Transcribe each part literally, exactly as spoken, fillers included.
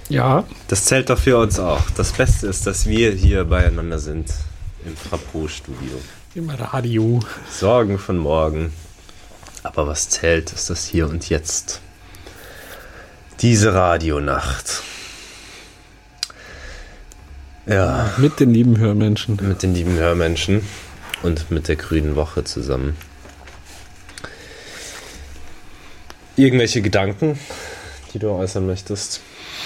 Ja. Das zählt doch für uns auch. Das Beste ist, dass wir hier beieinander sind im Frappot-Studio. Im Radio. Sorgen von morgen. Aber was zählt, ist das Hier und Jetzt. Diese Radionacht. Ja. Mit den lieben Hörmenschen. Mit den lieben Hörmenschen und mit der Grünen Woche zusammen. Irgendwelche Gedanken, die du äußern möchtest?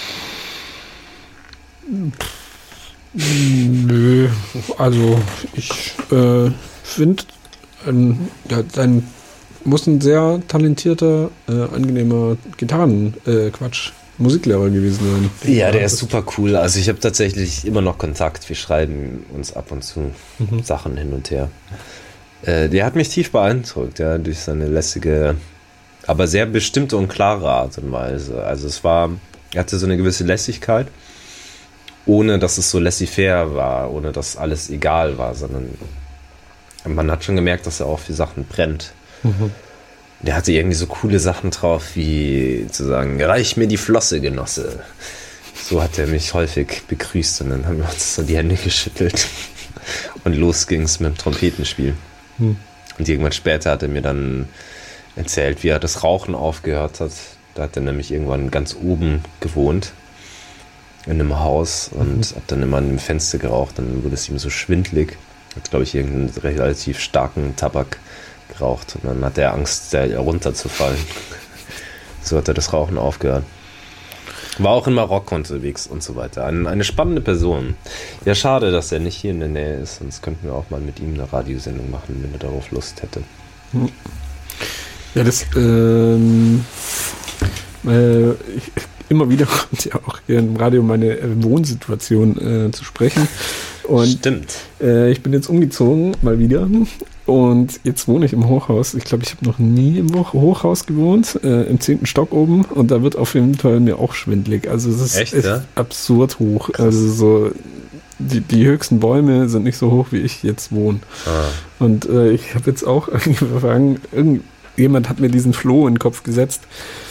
Nö, also ich äh, finde, ja, dein muss ein sehr talentierter, äh, angenehmer Gitarren, äh, Quatsch, Musiklehrer gewesen sein. Ja, der ist super cool. Also ich habe tatsächlich immer noch Kontakt. Wir schreiben uns ab und zu mhm. Sachen hin und her. Äh, der hat mich tief beeindruckt, ja, durch seine lässige, aber sehr bestimmte und klare Art und Weise. Also es war, er hatte so eine gewisse Lässigkeit, ohne dass es so laissez-faire war, ohne dass alles egal war, sondern man hat schon gemerkt, dass er auch für Sachen brennt. Mhm. Der hatte irgendwie so coole Sachen drauf, wie zu sagen, reich mir die Flosse, Genosse. So hat er mich häufig begrüßt und dann haben wir uns so die Hände geschüttelt und los ging's mit dem Trompetenspiel. Mhm. Und irgendwann später hat er mir dann erzählt, wie er das Rauchen aufgehört hat. Da hat er nämlich irgendwann ganz oben gewohnt in einem Haus und mhm. hat dann immer an dem Fenster geraucht, dann wurde es ihm so schwindlig. Hat, glaube ich, irgendeinen relativ starken Tabak geraucht und dann hat er Angst, da runterzufallen. So hat er das Rauchen aufgehört. War auch in Marokko unterwegs und so weiter. Eine, eine spannende Person. Ja, schade, dass er nicht hier in der Nähe ist, sonst könnten wir auch mal mit ihm eine Radiosendung machen, wenn er darauf Lust hätte. Ja, das ähm, äh, ich, immer wieder kommt ja auch hier im Radio meine äh, Wohnsituation äh, zu sprechen. Und, Stimmt. Äh, ich bin jetzt umgezogen, mal wieder. Und jetzt wohne ich im Hochhaus. Ich glaube, ich habe noch nie im Hochhaus gewohnt, äh, im zehnten Stock oben. Und da wird auf jeden Fall mir auch schwindelig. Also es ist echt, echt ja? absurd hoch. Krass. Also so die, die höchsten Bäume sind nicht so hoch, wie ich jetzt wohne. Ah. Und äh, ich habe jetzt auch angefangen, irgendjemand hat mir diesen Floh in den Kopf gesetzt.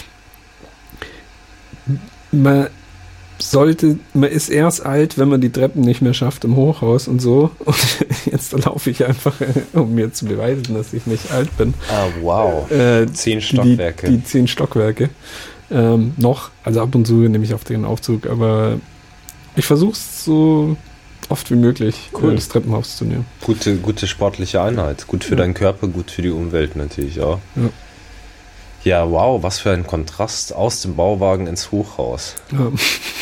Man sollte, man ist erst alt, wenn man die Treppen nicht mehr schafft im Hochhaus und so. Und jetzt laufe ich einfach, um mir zu beweisen, dass ich nicht alt bin. Ah, wow. Äh, zehn Stockwerke. Die, die zehn Stockwerke. Ähm, noch, also ab und zu nehme ich auf den Aufzug, aber ich versuche es so oft wie möglich, cool. das Treppenhaus zu nehmen. Gute, gute sportliche Einheit. Gut für ja. deinen Körper, gut für die Umwelt natürlich auch. Ja. Ja, wow, was für ein Kontrast aus dem Bauwagen ins Hochhaus. Ja.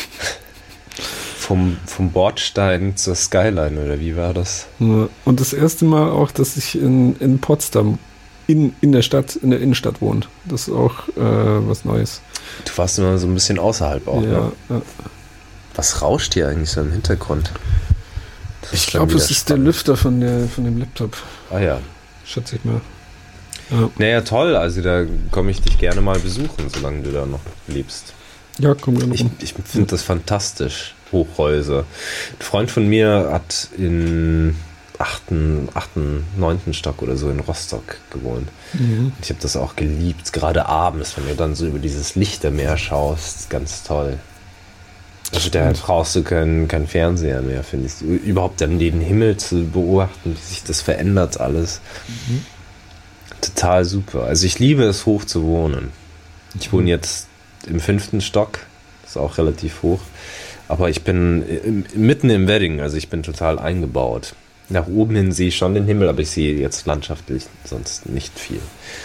vom, vom Bordstein zur Skyline, oder wie war das? Ja. Und das erste Mal auch, dass ich in, in Potsdam in, in der Stadt, in der Innenstadt wohne. Das ist auch äh, was Neues. Du warst immer so ein bisschen außerhalb auch, ja, ne? Ja. Was rauscht hier eigentlich so im Hintergrund? Das ich glaube, es ist spannend. Der Lüfter von, der, von dem Laptop. Ah ja. Schätze ich mal. Ja. Naja, toll. Also da komme ich dich gerne mal besuchen, solange du da noch lebst. Ja, komm gerne. Ich, ich finde das fantastisch, Hochhäuser. Ein Freund von mir hat in achten, achten, neunten Stock oder so in Rostock gewohnt. Mhm. Ich habe das auch geliebt, gerade abends, wenn du dann so über dieses Lichtermeer schaust. Ganz toll. Also da brauchst du keinen kein Fernseher mehr, finde ich. Überhaupt dann den Himmel zu beobachten, wie sich das verändert alles. Mhm. Total super. Also ich liebe es, hoch zu wohnen. Ich wohne jetzt im fünften Stock, das ist auch relativ hoch, aber ich bin mitten im Wedding, also ich bin total eingebaut. Nach oben hin sehe ich schon den Himmel, aber ich sehe jetzt landschaftlich sonst nicht viel.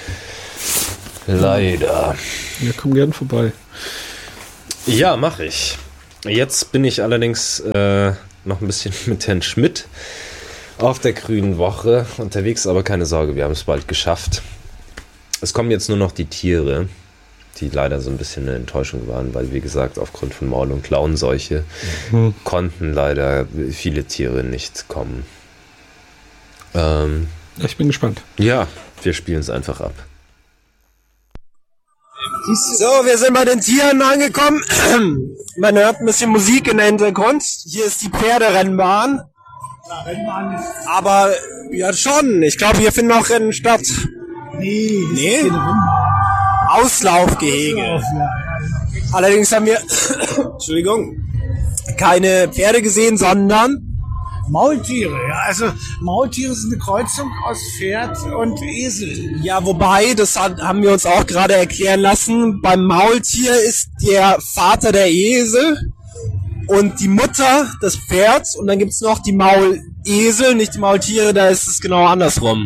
Leider. Ja, komm gern vorbei. Ja, mache ich. Jetzt bin ich allerdings äh, noch ein bisschen mit Herrn Schmidt auf der Grünen Woche unterwegs, aber keine Sorge, wir haben es bald geschafft. Es kommen jetzt nur noch die Tiere, die leider so ein bisschen eine Enttäuschung waren, weil, wie gesagt, aufgrund von Maul- und Klauenseuche mhm. konnten leider viele Tiere nicht kommen. Ähm, ich bin gespannt. Ja, wir spielen es einfach ab. So, wir sind bei den Tieren angekommen. Man hört ein bisschen Musik im Hintergrund. Hier ist die Pferderennbahn. Aber ja schon, ich glaube, hier finden auch Rennen statt. Nee, nee? Auslaufgehege. Auslauf, ja. Allerdings haben wir, Entschuldigung, keine Pferde gesehen, sondern Maultiere, ja. Also Maultiere sind eine Kreuzung aus Pferd und Esel. Ja, wobei, das haben wir uns auch gerade erklären lassen, beim Maultier ist der Vater der Esel und die Mutter des Pferds und dann gibt's noch die Maulesel, nicht die Maultiere, da ist es genau andersrum.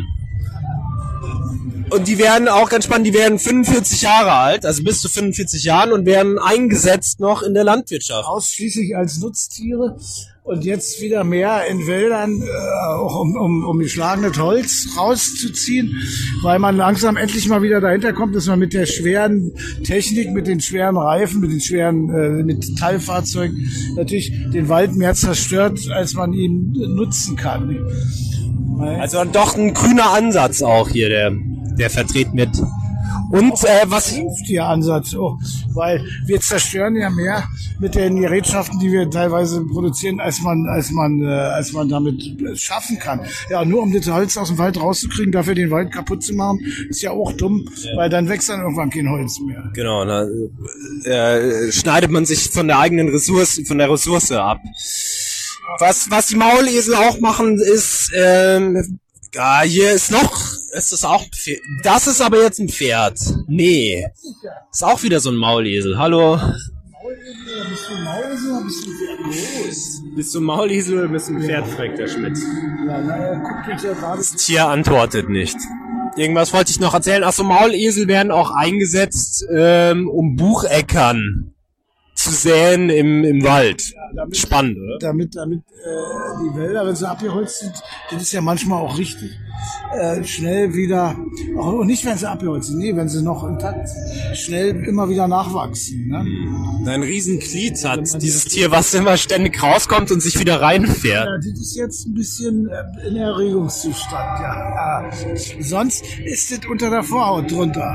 Und die werden auch ganz spannend, die werden fünfundvierzig Jahre alt, also bis zu fünfundvierzig Jahren und werden eingesetzt noch in der Landwirtschaft. Ausschließlich als Nutztiere und jetzt wieder mehr in Wäldern, äh, auch um, um, um geschlagenes Holz rauszuziehen, weil man langsam endlich mal wieder dahinter kommt, dass man mit der schweren Technik, mit den schweren Reifen, mit den schweren äh, Metallfahrzeugen natürlich den Wald mehr zerstört, als man ihn nutzen kann. Also doch ein grüner Ansatz auch hier, der, der vertreten wird. Und äh, was hilft Ihr Ansatz? Oh, weil wir zerstören ja mehr mit den Gerätschaften, die wir teilweise produzieren, als man, als man, äh, als man damit schaffen kann. Ja, nur um das Holz aus dem Wald rauszukriegen, dafür den Wald kaputt zu machen, ist ja auch dumm, ja. Weil dann wächst dann irgendwann kein Holz mehr. Genau, da äh, schneidet man sich von der eigenen Ressource, von der Ressource ab. Was, was die Maulesel auch machen, ist, ähm, ja, hier ist noch, ist das auch, das ist aber jetzt ein Pferd. Nee, ist auch wieder so ein Maulesel. Hallo. Maulesel, bist du ein Maulesel oder bist du ein Pferd? Bist, bist du ein Maulesel oder bist du ein Pferd, fragt der Schmidt. Ja, naja, guck mich ja gerade. Das Tier antwortet nicht. Irgendwas wollte ich noch erzählen. Achso, Maulesel werden auch eingesetzt, ähm, um Bucheckern zu säen im, im Wald. Ja, damit, spannend, oder? Damit, damit äh, die Wälder, wenn sie abgeholzt sind, das ist ja manchmal auch richtig, äh, schnell wieder, auch nicht wenn sie abgeholzt sind, nee, wenn sie noch intakt sind, schnell immer wieder nachwachsen. Ne? Ein Riesenglied hat dieses Tier, was immer ständig rauskommt und sich wieder reinfährt. Ja, das ist jetzt ein bisschen äh, in Erregungszustand, ja. Äh, sonst ist das unter der Vorhaut drunter.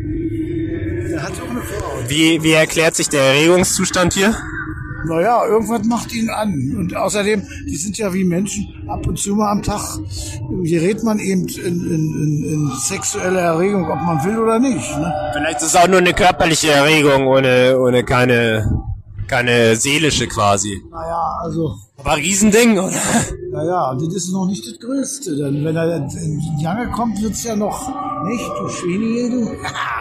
Der hat auch eine Vorhaut. Wie, wie erklärt sich der Erregungszustand hier? Naja, irgendwas macht ihn an. Und außerdem, die sind ja wie Menschen, ab und zu mal am Tag gerät man eben in, in, in, in sexuelle Erregung, ob man will oder nicht. Ne? Vielleicht ist es auch nur eine körperliche Erregung, ohne, ohne keine, keine seelische quasi. Naja, also... Aber Riesending, oder? Naja, das ist noch nicht das Größte. Denn wenn er in die Jange kommt, wird's ja noch nicht, du Schweine, du.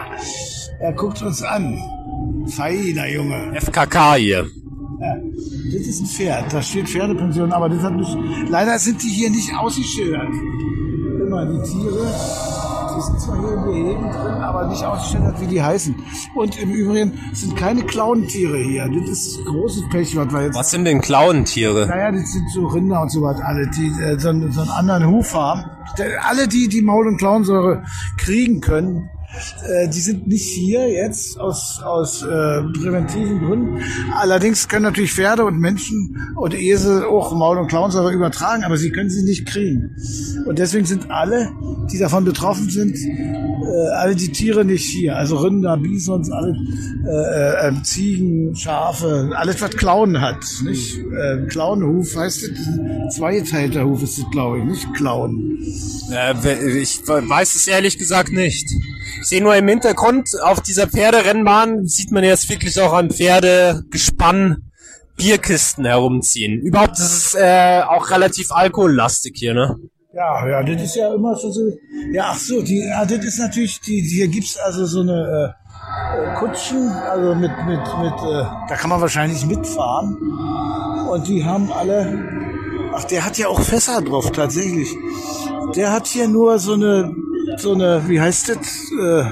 Er guckt uns an. Feiner Junge. F K K hier. Ja, das ist ein Pferd. Da steht Pferdepension, aber das hat nicht. Leider sind die hier nicht ausgeschildert. Immer die Tiere. Die sind zwar hier in der Gegend drin, aber nicht ausgeschildert, wie die heißen. Und im Übrigen sind keine Clowntiere hier. Das ist ein großes Pech, was wir jetzt. Was sind denn Clowntiere? Naja, das sind so Rinder und so was, alle, die äh, so, so einen anderen Huf haben. Alle, die die Maul- und Klauensäure kriegen können, äh, die sind nicht hier jetzt aus, aus äh, präventiven Gründen. Allerdings können natürlich Pferde und Menschen und Esel auch Maul- und Klauensäure übertragen, aber sie können sie nicht kriegen. Und deswegen sind alle, die davon betroffen sind, äh, alle die Tiere nicht hier. Also Rinder, Bisons, alle äh, äh, Ziegen, Schafe, alles was Klauen hat. Nicht? Äh, Klauenhuf heißt das, zweigeteilter Huf ist das, glaube ich, nicht Klauen. Äh, ich weiß es ehrlich gesagt nicht. Ich sehe nur im Hintergrund, auf dieser Pferderennbahn sieht man jetzt wirklich auch an Pferdegespann Bierkisten herumziehen. Überhaupt ist es äh, auch relativ alkohollastig hier, ne? Ja, ja, das ist ja immer so, so ja, ach so, die, ja, das ist natürlich, die, hier gibt's also so eine äh, Kutschen, also mit, mit, mit, äh, da kann man wahrscheinlich mitfahren. Und die haben alle, ach, der hat ja auch Fässer drauf, tatsächlich. Der hat hier nur so eine, so eine, wie heißt das, äh,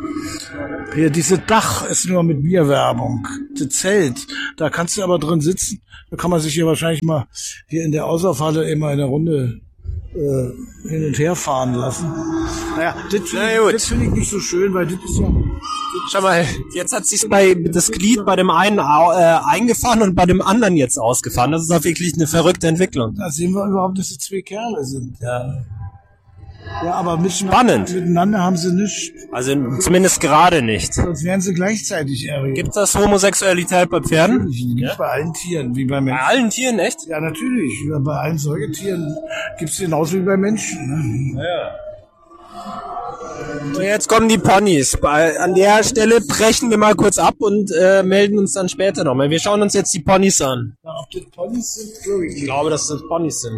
hier, dieses Dach ist nur mit Bierwerbung. Das Zelt, da kannst du aber drin sitzen. Da kann man sich hier wahrscheinlich mal hier in der Auslaufhalle immer in der Runde äh, hin und her fahren lassen. Naja, das finde ich, find ich nicht so schön, weil das ist ja... Schau mal, jetzt hat sich bei das Glied bei dem einen äh, eingefahren und bei dem anderen jetzt ausgefahren. Das ist auch wirklich eine verrückte Entwicklung. Da sehen wir überhaupt, dass es zwei Kerle sind. Ja. Ja, aber mit spannend. Miteinander haben sie nichts. Also zumindest gerade nicht. Sonst wären sie gleichzeitig erregt. Gibt das Homosexualität bei Pferden? Natürlich, ja? Bei allen Tieren, wie bei Menschen. Bei allen Tieren, echt? Ja, natürlich. Bei allen Säugetieren gibt es genauso wie bei Menschen. Ne? Ja. So, jetzt kommen die Ponys. Bei, an der Stelle brechen wir mal kurz ab und äh, melden uns dann später nochmal. Wir schauen uns jetzt die Ponys an. Ja, ob das Ponys sind, glaube ich. Ich glaube, dass das Ponys sind.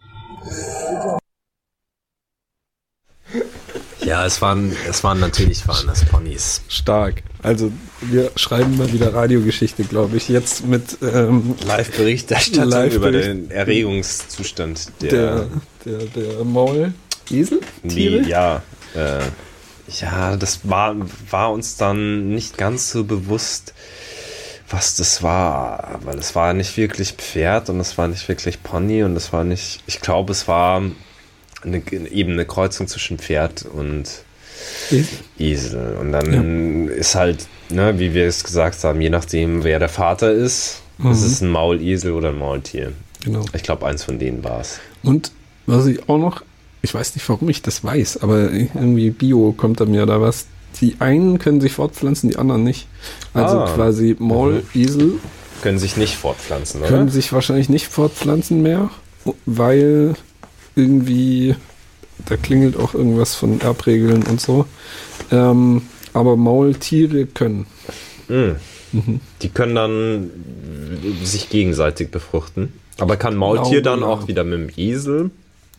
Ja, es waren, es waren natürlich waren das Ponys. Stark. Also wir schreiben mal wieder Radiogeschichte, glaube ich. Jetzt mit ähm, Live-Berichterstattung Live über Bericht- den Erregungszustand der, der, der, der Maulesel? Nee, ja, äh, ja, das war, war uns dann nicht ganz so bewusst, was das war, weil es war nicht wirklich Pferd und es war nicht wirklich Pony und es war nicht, ich glaube, es war eine, eben eine Kreuzung zwischen Pferd und Esel. Esel. Und dann ja. ist halt, ne, wie wir es gesagt haben, je nachdem, wer der Vater ist, mhm. ist es ein Maulesel oder ein Maultier. Genau. Ich glaube, eins von denen war es. Und was ich auch noch, ich weiß nicht, warum ich das weiß, aber irgendwie Bio kommt da mir da was. Die einen können sich fortpflanzen, die anderen nicht. Also ah. quasi Maulesel können sich nicht fortpflanzen, oder? Können sich wahrscheinlich nicht fortpflanzen mehr, weil irgendwie, da klingelt auch irgendwas von Erbregeln und so. Ähm, aber Maultiere können. Mm. Mhm. Die können dann sich gegenseitig befruchten. Aber kann Maultier dann auch wieder mit dem Esel?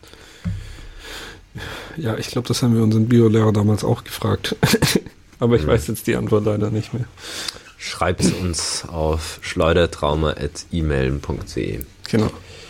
Ja, ich glaube, das haben wir unseren Biolehrer damals auch gefragt. Aber ich mhm. weiß jetzt die Antwort leider nicht mehr. Schreibt es uns auf schleudertrauma at e mail punkt de. Genau.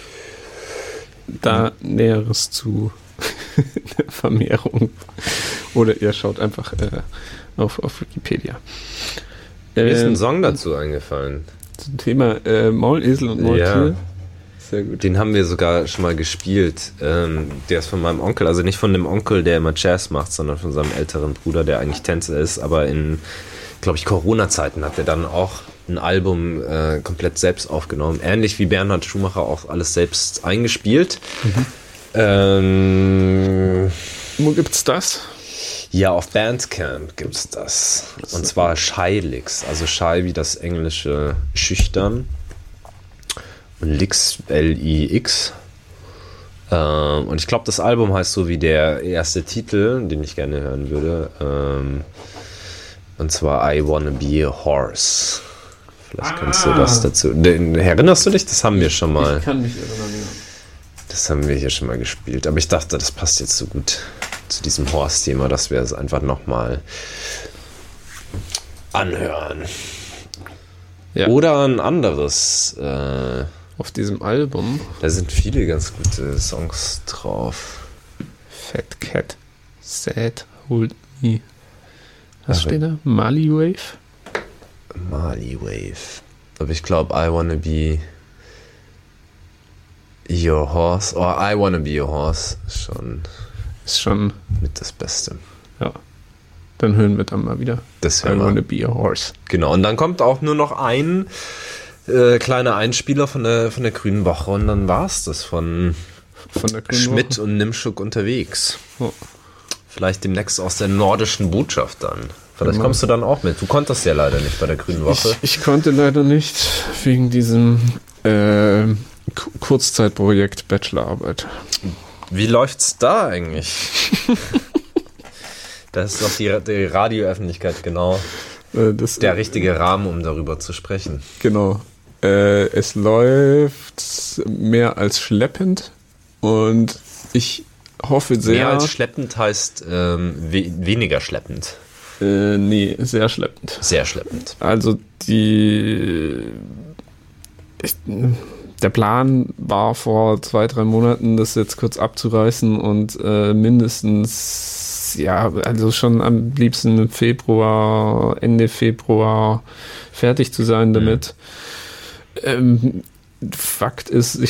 Da mhm. Näheres zu der Vermehrung. Oder ihr schaut einfach äh, auf, auf Wikipedia. Mir ist ein Song dazu eingefallen. Zum Thema äh, Maulesel und Maultier. Ja. Sehr gut. Den haben wir sogar schon mal gespielt. Ähm, der ist von meinem Onkel, also nicht von dem Onkel, der immer Jazz macht, sondern von seinem älteren Bruder, der eigentlich Tänzer ist. Aber in, glaube ich, Corona-Zeiten hat er dann auch ein Album äh, komplett selbst aufgenommen. Ähnlich wie Bernhard Schumacher auch alles selbst eingespielt. Mhm. Ähm, Wo gibt's das? Ja, auf Bandcamp gibt's das. Und zwar Shylix. Also Shy wie das englische Schüchtern. Und Lix, L I X. Ähm, und ich glaube, das Album heißt so wie der erste Titel, den ich gerne hören würde. Ähm, und zwar I Wanna Be a Horse. Vielleicht kannst ah. du das dazu. Den, erinnerst du dich? Das haben wir schon mal. Ich kann mich erinnern, ja. Das haben wir hier schon mal gespielt. Aber ich dachte, das passt jetzt so gut zu diesem Horse-Thema, dass wir es einfach nochmal anhören. Ja. Oder ein anderes. Äh, Auf diesem Album. Da sind viele ganz gute Songs drauf. Fat Cat, Sad, Hold Me. Was Aber steht da? Mali Wave? Mali Wave. Aber ich glaube, I Wanna Be Your Horse. Or I Wanna Be Your Horse. Ist schon, ist schon mit das Beste. Ja. Dann hören wir dann mal wieder. Das I Wanna Be a Horse. Genau. Und dann kommt auch nur noch ein Äh, kleiner Einspieler von der, von der Grünen Woche und dann war es das von, von der Schmidt Woche. Und Nimschuk unterwegs. Oh. Vielleicht demnächst aus der nordischen Botschaft dann. Vielleicht genau. kommst du dann auch mit. Du konntest ja leider nicht bei der Grünen Woche. Ich, ich konnte leider nicht, wegen diesem äh, Kurzzeitprojekt Bachelorarbeit. Wie läuft's da eigentlich? Das ist doch die, die Radioöffentlichkeit genau äh, das, der richtige Rahmen, um darüber zu sprechen. Genau. Äh, es läuft mehr als schleppend und ich hoffe sehr... Mehr als schleppend heißt ähm, we- weniger schleppend. Äh, nee, sehr schleppend. Sehr schleppend. Also die... Ich, der Plan war vor zwei, drei Monaten, das jetzt kurz abzureißen und äh, mindestens, ja, also schon am liebsten im Februar, Ende Februar fertig zu sein damit. Mhm. Ähm, Fakt ist, ich